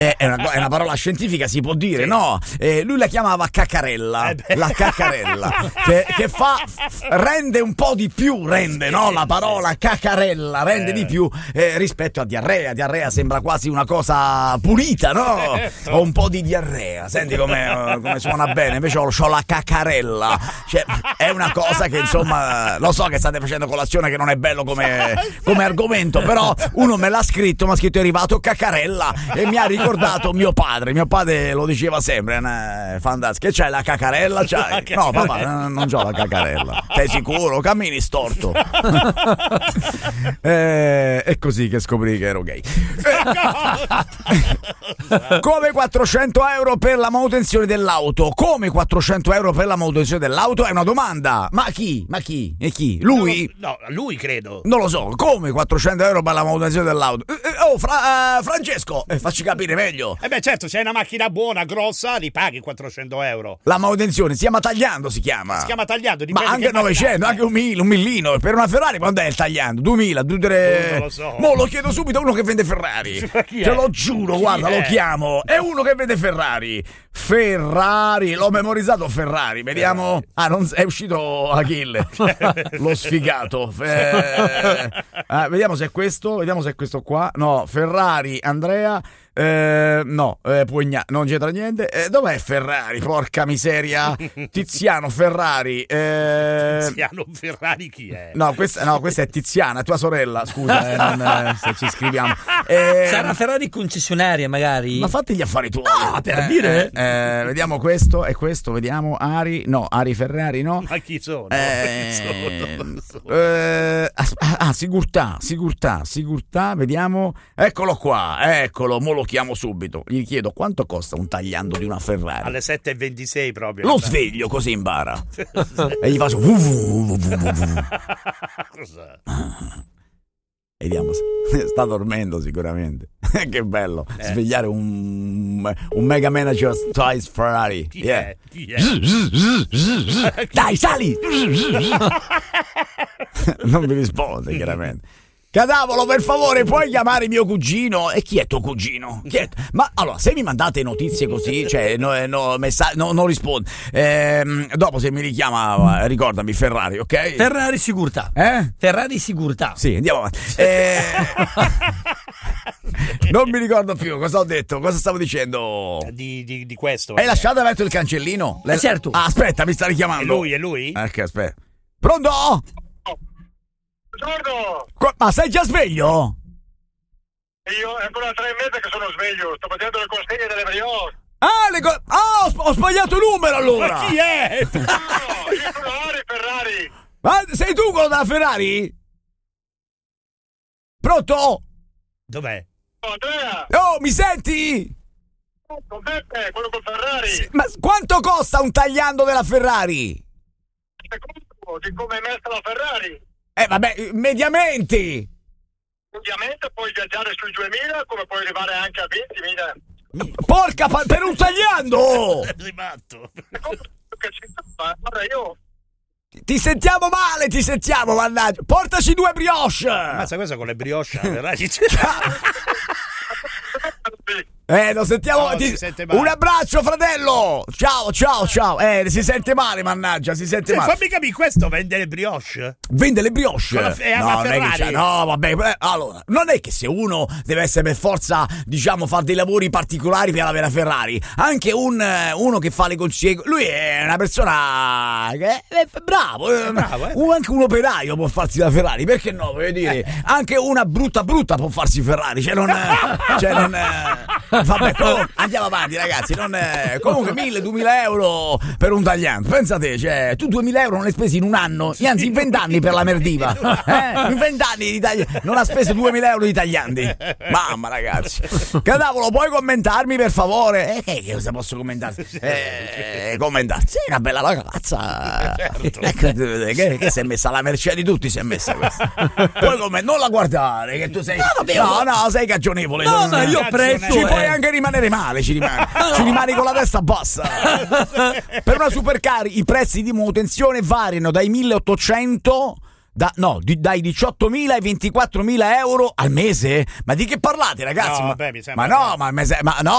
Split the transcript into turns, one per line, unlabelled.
È una parola scientifica, si può dire, sì. No? Lui la chiamava caccarella, la caccarella, che rende un po' di più, no? La parola caccarella rende di più rispetto a diarrea. Diarrea sembra quasi una cosa pulita, no? Ho un po' di diarrea, senti come suona bene, invece c'ho la caccarella, cioè, è una cosa che insomma, lo so che state facendo colazione, che non è bello come argomento, però uno me l'ha scritto, mi ha scritto è arrivato caccarella e mi ha ricordato mio padre lo diceva sempre, fantastico, che c'hai la cacarella? C'hai? No papà, non c'ho la cacarella. Sei sicuro? Cammini storto. È così che scoprì che ero gay. Come 400 euro per la manutenzione dell'auto? Come 400 euro per la manutenzione dell'auto? È una domanda. Ma chi? E chi? Lui?
No, lui credo.
Non lo so. Come 400 euro per la manutenzione dell'auto? Francesco, facci capire meglio.
Certo, se hai una macchina buona, grossa, li paghi 400 euro.
La manutenzione si chiama tagliando, si chiama tagliando, ma anche 900, anche un millino. Per una Ferrari quando è il tagliando? 2000, 2-3.
Non lo so.
Lo chiedo subito a uno che vende Ferrari. Te lo giuro, guarda, lo chiamo. È uno che vende Ferrari. L'ho memorizzato Ferrari. Vediamo. Non è uscito Achille. Lo sfigato. Vediamo se è questo. Vediamo se è questo qua. No, Ferrari, Andrea. No, non c'entra niente. Dov'è Ferrari? Porca miseria. Tiziano Ferrari.
Tiziano Ferrari chi è?
No, questa è Tiziana, tua sorella. Scusa, se ci scriviamo.
Sarà Ferrari concessionaria, magari.
Ma fatti gli affari tuoi.
Per dire.
Vediamo questo e questo. Vediamo Ari Ferrari, no.
Ma chi sono?
Sigurtà. Vediamo. Eccolo qua. Mo lo chiamo subito. Gli chiedo quanto costa un tagliando di una Ferrari.
Alle 7:26 proprio.
Lo sveglio così impara. E gli faccio
Cos'è?
Vediamo, sta dormendo sicuramente. Che bello svegliare un mega manager size Ferrari.
Chi è?
Dai, sali. Non mi risponde chiaramente. Cadavolo, per favore, puoi chiamare mio cugino? E chi è tuo cugino? Ma allora, se mi mandate notizie così, cioè non rispondo. Dopo se mi richiama, ricordami Ferrari, ok?
Ferrari sicurtà. Ferrari sicurtà.
Sì, andiamo avanti. Non mi ricordo più cosa ho detto, cosa stavo dicendo.
Di questo.
Hai lasciato aperto il cancellino?
Certo.
Aspetta, mi sta richiamando.
È lui?
Ecco, aspetta. Pronto?
Buongiorno!
Ma sei già sveglio?
Io è ancora 3:30 che sono sveglio, sto facendo le consegne delle brioche.
Ho sbagliato il numero allora!
Ma chi è?
No, io sono Ferrari.
Ma sei tu quello della Ferrari? Pronto?
Dov'è?
Andrea!
Oh, mi senti?
Con Beppe, quello con Ferrari.
Sì, ma quanto costa un tagliando della Ferrari?
Secondo di come è messa la Ferrari.
Vabbè, mediamente
puoi viaggiare sui 2000 come puoi arrivare anche a 20.000.
Porca per un tagliando!
Sei matto.
Guarda, io
ti sentiamo male, mannaggia. Portaci 2 brioche.
Ma sai cosa con le brioche?
Lo sentiamo. Un abbraccio, fratello. Ciao. Si sente male, mannaggia, si sente male.
Fammi capire, questo vende le brioche?
Vende le brioche?
No,
vabbè. Allora, non è che se uno deve essere per forza, diciamo, fare dei lavori particolari per avere la Ferrari. Anche uno che fa le consegne. Lui è una persona che è bravo. Anche un operaio può farsi la Ferrari. Perché no? Voglio dire, anche una brutta può farsi Ferrari. Vabbè, andiamo avanti, ragazzi. Comunque 1.000-2.000 euro per un tagliando. Pensate, cioè, tu 2.000 euro non hai spesi in un anno, anzi in 20 anni per la merdiva. In 20 anni non ha speso 2.000 euro di tagliandi. Mamma, ragazzi. Cadavolo, puoi commentarmi per favore? Che cosa posso commentare? Commentare. Sì, una bella ragazza. Che si è messa alla mercé di tutti, si è messa questa. Poi non la guardare, che tu sei. No, sei cagionevole.
No, io apprezzo.
Ci puoi anche rimanere male, ci rimani con la testa bassa. Per una supercar i prezzi di manutenzione variano dai 1.800 dai 18.000 ai 24.000 euro al mese? Ma di che parlate, ragazzi?
No, vabbè, mi sembra.
Ma no,